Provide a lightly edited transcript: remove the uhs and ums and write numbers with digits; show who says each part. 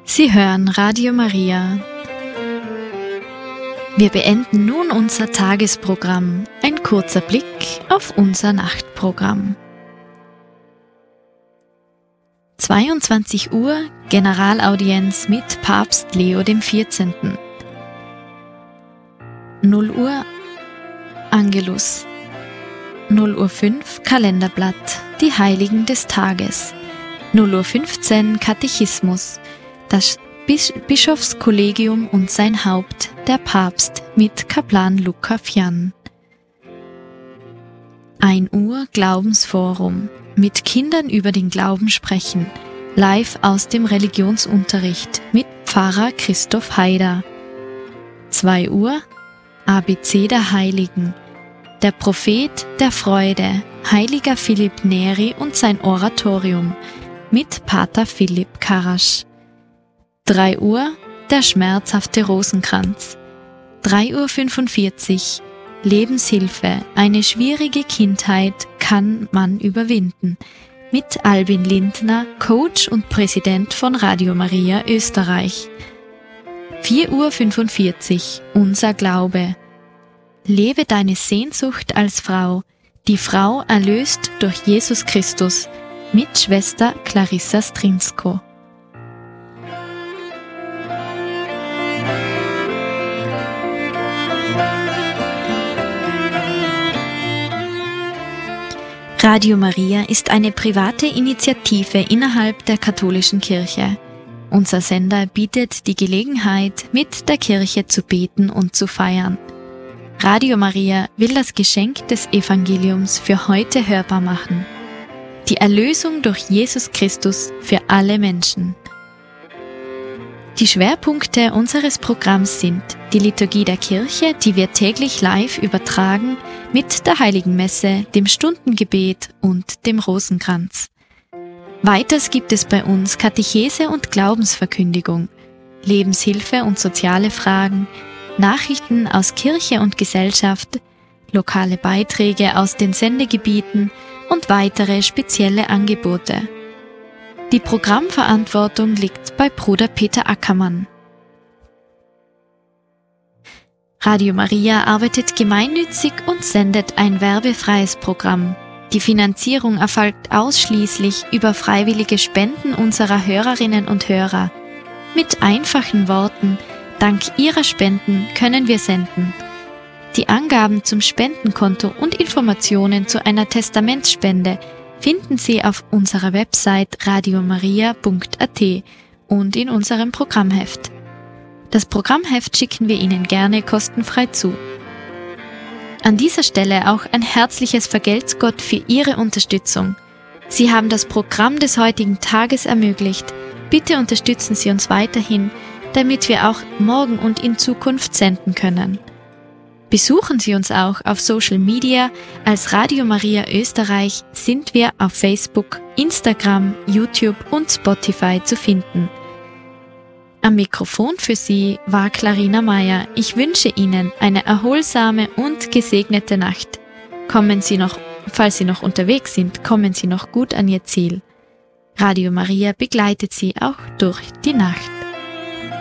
Speaker 1: Sie hören Radio Maria. Wir beenden nun unser Tagesprogramm. Ein kurzer Blick auf unser Nachtprogramm. 22 Uhr Generalaudienz mit Papst Leo XIV. 0 Uhr Angelus. 0:05 Uhr Kalenderblatt, die Heiligen des Tages. 0:15 Uhr Katechismus, das Bischofskollegium und sein Haupt, der Papst, mit Kaplan Luca Fian. 1 Uhr Glaubensforum, mit Kindern über den Glauben sprechen, live aus dem Religionsunterricht mit Pfarrer Christoph Haider. 2 Uhr ABC der Heiligen, der Prophet der Freude, Heiliger Philipp Neri und sein Oratorium mit Pater Philipp Karasch. 3 Uhr der schmerzhafte Rosenkranz. 3:45 Uhr Lebenshilfe, eine schwierige Kindheit kann man überwinden mit Albin Lindner, Coach und Präsident von Radio Maria Österreich. 4:45 Uhr Unser Glaube. Lebe deine Sehnsucht als Frau, die Frau erlöst durch Jesus Christus, mit Schwester Clarissa Strinsko. Radio Maria ist eine private Initiative innerhalb der katholischen Kirche. Unser Sender bietet die Gelegenheit, mit der Kirche zu beten und zu feiern. Radio Maria will das Geschenk des Evangeliums für heute hörbar machen. Die Erlösung durch Jesus Christus für alle Menschen. Die Schwerpunkte unseres Programms sind die Liturgie der Kirche, die wir täglich live übertragen, mit der Heiligen Messe, dem Stundengebet und dem Rosenkranz. Weiters gibt es bei uns Katechese und Glaubensverkündigung, Lebenshilfe und soziale Fragen, Nachrichten aus Kirche und Gesellschaft, lokale Beiträge aus den Sendegebieten und weitere spezielle Angebote. Die Programmverantwortung liegt bei Bruder Peter Ackermann. Radio Maria arbeitet gemeinnützig und sendet ein werbefreies Programm. Die Finanzierung erfolgt ausschließlich über freiwillige Spenden unserer Hörerinnen und Hörer. Mit einfachen Worten: Dank Ihrer Spenden können wir senden. Die Angaben zum Spendenkonto und Informationen zu einer Testamentsspende finden Sie auf unserer Website radiomaria.at und in unserem Programmheft. Das Programmheft schicken wir Ihnen gerne kostenfrei zu. An dieser Stelle auch ein herzliches Vergelt's Gott für Ihre Unterstützung. Sie haben das Programm des heutigen Tages ermöglicht. Bitte unterstützen Sie uns weiterhin, damit wir auch morgen und in Zukunft senden können. Besuchen Sie uns auch auf Social Media. Als Radio Maria Österreich sind wir auf Facebook, Instagram, YouTube und Spotify zu finden. Am Mikrofon für Sie war Clarina Meyer. Ich wünsche Ihnen eine erholsame und gesegnete Nacht. Falls Sie noch unterwegs sind, kommen Sie noch gut an Ihr Ziel. Radio Maria begleitet Sie auch durch die Nacht.